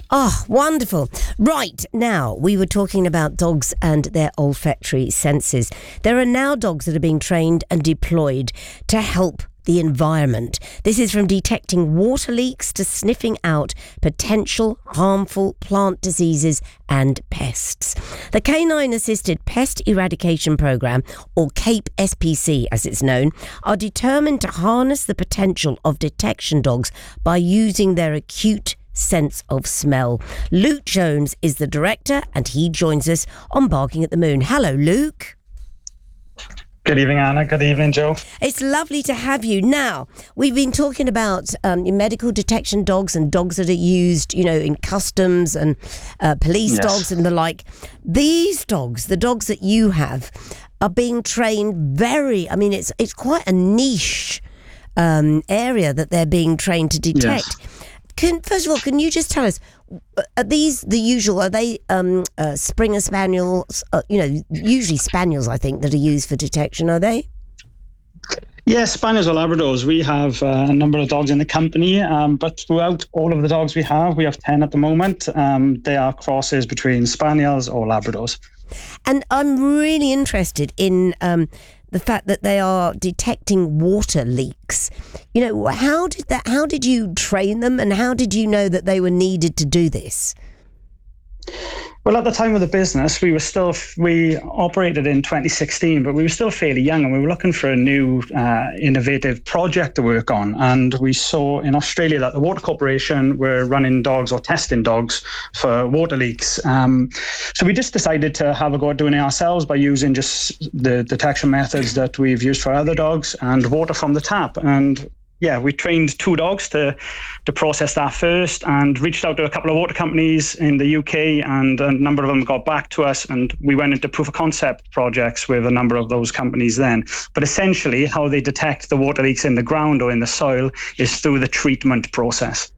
Oh, wonderful. Right, now, we were talking about dogs and their olfactory senses. There are now dogs that are being trained and deployed to help the environment. This is from detecting water leaks to sniffing out potential harmful plant diseases and pests. The Canine Assisted Pest Eradication Programme, or CAPE SPC as it's known, are determined to harness the potential of detection dogs by using their acute sense of smell. Luke Jones is the director and he joins us on Barking at the Moon. Hello, Luke. Good evening, Anna. Good evening, Joe. It's lovely to have you. Now, we've been talking about medical detection dogs and dogs that are used, in customs and police dogs and the like. These dogs, the dogs that you have, are being trained it's quite a niche area that they're being trained to detect. Yes. First of all, can you just tell us, are these the usual? Are they Springer Spaniels? Usually Spaniels, I think, that are used for detection, are they? Yes, Spaniels or Labradors. We have a number of dogs in the company, but throughout all of the dogs we have 10 at the moment. They are crosses between Spaniels or Labradors. And I'm really interested in the fact that they are detecting water leaks. How did you train them, and how did you know that they were needed to do this? Well, at the time of the business, we operated in 2016, but we were still fairly young, and we were looking for a new innovative project to work on. And we saw in Australia that the Water Corporation were running dogs or testing dogs for water leaks. So we just decided to have a go at doing it ourselves by using just the detection methods that we've used for other dogs and water from the tap. And we trained 2 dogs to process that first, and reached out to a couple of water companies in the UK, and a number of them got back to us, and we went into proof of concept projects with a number of those companies then. But essentially, how they detect the water leaks in the ground or in the soil is through the treatment process.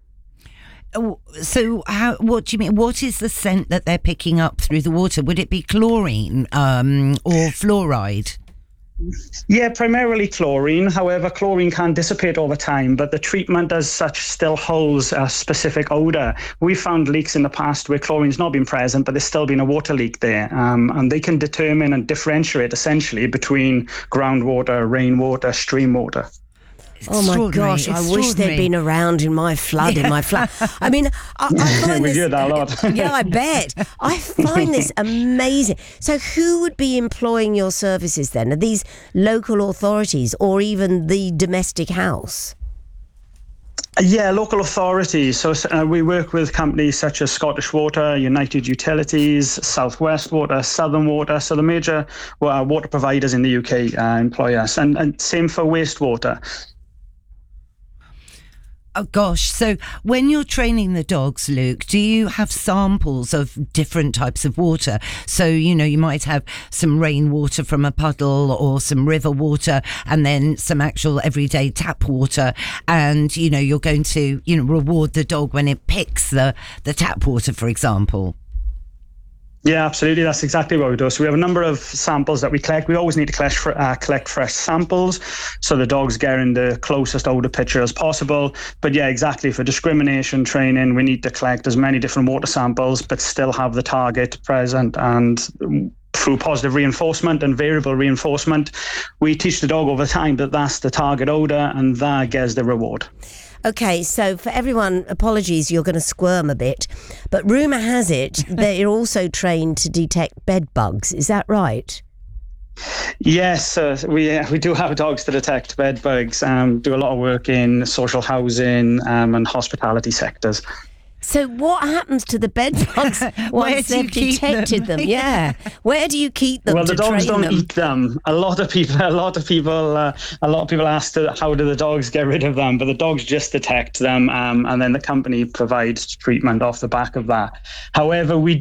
So what do you mean? What is the scent that they're picking up through the water? Would it be chlorine or fluoride? Yeah, primarily chlorine. However, chlorine can dissipate over time, but the treatment as such still holds a specific odour. We found leaks in the past where chlorine's not been present, but there's still been a water leak there. And they can determine and differentiate essentially between groundwater, rainwater, stream water. Oh my gosh, I wish they'd been around in my flat. I mean, I find we hear that a lot. Yeah, I bet. I find this amazing. So who would be employing your services then? Are these local authorities or even the domestic house? Yeah, local authorities. So we work with companies such as Scottish Water, United Utilities, South West Water, Southern Water. So the major water providers in the UK employ us, and same for wastewater. Oh gosh, so when you're training the dogs, Luke, do you have samples of different types of water? So, you might have some rainwater from a puddle or some river water, and then some actual everyday tap water. And, you're going to, reward the dog when it picks the tap water, for example. Yeah, absolutely. That's exactly what we do. So we have a number of samples that we collect. We always need to collect fresh samples, so the dog's getting the closest odor picture as possible. But yeah, exactly. For discrimination training, we need to collect as many different water samples, but still have the target present. And through positive reinforcement and variable reinforcement, we teach the dog over time that that's the target odor, and that gets the reward. Okay, so for everyone, apologies, you're going to squirm a bit, but rumour has it they're also trained to detect bed bugs. Is that right? Yes, we do have dogs to detect bed bugs. Do a lot of work in social housing and hospitality sectors. So what happens to the bed bugs once they've detected them? Yeah, where do you keep them? Well, the dogs don't them? eat them. A lot of people ask how do the dogs get rid of them, but the dogs just detect them, and then the company provides treatment off the back of that. However, we